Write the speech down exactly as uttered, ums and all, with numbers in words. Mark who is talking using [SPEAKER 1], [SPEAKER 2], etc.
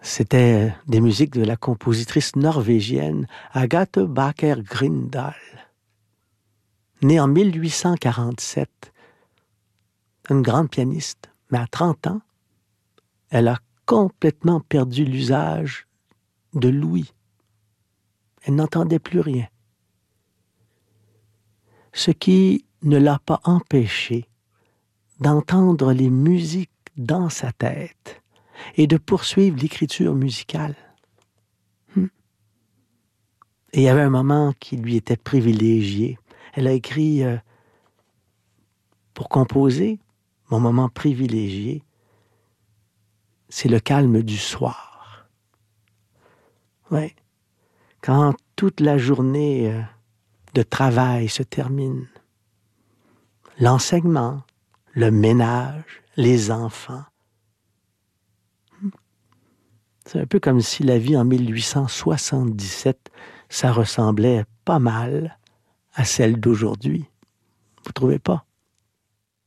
[SPEAKER 1] C'était des musiques de la compositrice norvégienne Agathe Baker Grindal. Née en mille huit cent quarante-sept, une grande pianiste, mais à trente ans, elle a complètement perdu l'usage de l'ouïe. Elle n'entendait plus rien. Ce qui ne l'a pas empêchée d'entendre les musiques dans sa tête et de poursuivre l'écriture musicale. Hmm. Et il y avait un moment qui lui était privilégié. Elle a écrit euh, pour composer, mon moment privilégié, c'est le calme du soir. Ouais. Quand toute la journée euh, de travail se termine, l'enseignement, le ménage, les enfants. C'est un peu comme si la vie en mille huit cent soixante-dix-sept, ça ressemblait pas mal à celle d'aujourd'hui. Vous trouvez pas?